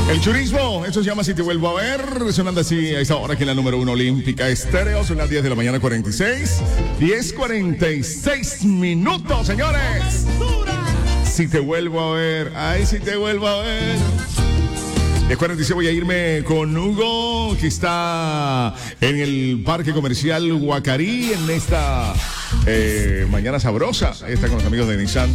El turismo, eso se llama Si Te Vuelvo a Ver, sonando así a esta hora aquí en la número 1 Olímpica Estéreo, son las 10 de la mañana 46, 10:46 minutos, señores. Si te vuelvo a ver, ay, si te vuelvo a ver. Recuerden, dice, voy a irme con Hugo, que está en el Parque Comercial Guacarí, en esta mañana sabrosa. Ahí está con los amigos de Nissan.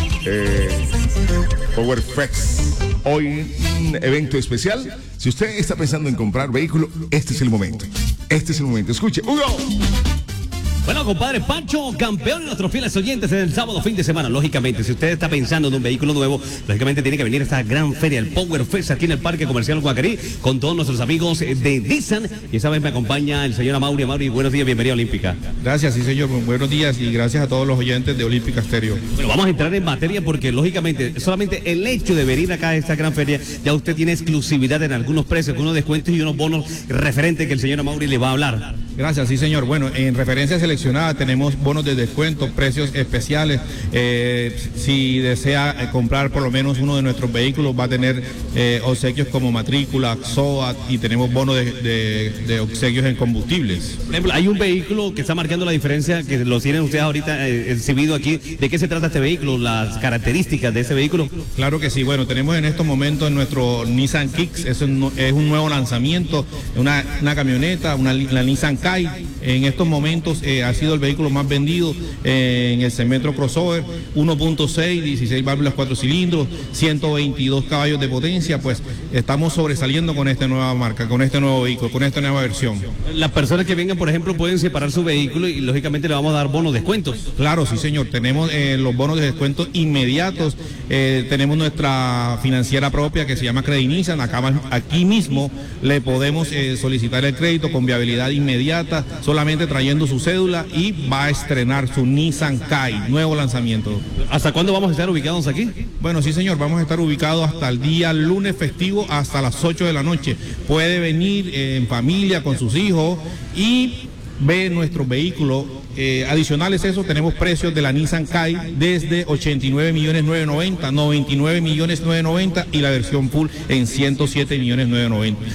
Power Fest. Hoy un evento especial. Si usted está pensando en comprar vehículo, este es el momento. Este es el momento. Escuche, Hugo. Bueno, compadre Pancho, campeón de nuestros fieles oyentes en el sábado fin de semana. Lógicamente, si usted está pensando en un vehículo nuevo, lógicamente tiene que venir a esta gran feria, el Power Fest, aquí en el Parque Comercial Guacarí, con todos nuestros amigos de Nissan. Y esa vez me acompaña el señor Amaury. Amaury, buenos días, bienvenido a Olímpica. Gracias, sí señor, buenos días y gracias a todos los oyentes de Olímpica Estéreo. Bueno, vamos a entrar en materia porque, lógicamente, solamente el hecho de venir acá a esta gran feria, ya usted tiene exclusividad en algunos precios, con unos descuentos y unos bonos referentes que el señor Amaury le va a hablar. Gracias, sí señor. Bueno, en referencia seleccionada tenemos bonos de descuento, precios especiales. Si desea comprar por lo menos uno de nuestros vehículos, va a tener obsequios como matrícula, SOAT, y tenemos bonos de obsequios en combustibles. Por ejemplo, hay un vehículo que está marcando la diferencia, que lo tienen ustedes ahorita exhibido aquí. ¿De qué se trata este vehículo? ¿Las características de ese vehículo? Claro que sí. Bueno, tenemos en estos momentos nuestro Nissan Kicks, es un nuevo lanzamiento, una camioneta, la Nissan Kai. En estos momentos ha sido el vehículo más vendido en el segmento crossover, 1.6, 16 válvulas 4 cilindros, 122 caballos de potencia. Pues estamos sobresaliendo con esta nueva marca, con este nuevo vehículo, con esta nueva versión. Las personas que vengan, por ejemplo, pueden separar su vehículo y lógicamente le vamos a dar bonos, descuentos. Claro, sí señor, tenemos los bonos de descuento inmediatos. Tenemos nuestra financiera propia que se llama Credit Nissan. Aquí mismo le podemos solicitar el crédito con viabilidad inmediata, solamente trayendo su cédula, y va a estrenar su Nissan Kai, nuevo lanzamiento. ¿Hasta cuándo vamos a estar ubicados aquí? Bueno, sí señor, vamos a estar ubicados hasta el día lunes festivo, hasta las 8 de la noche. Puede venir en familia, con sus hijos, y ver nuestro vehículo. Adicionales a eso, tenemos precios de la Nissan Kai desde 89.990.000, 99.990.000 y la versión full en 107.990.000.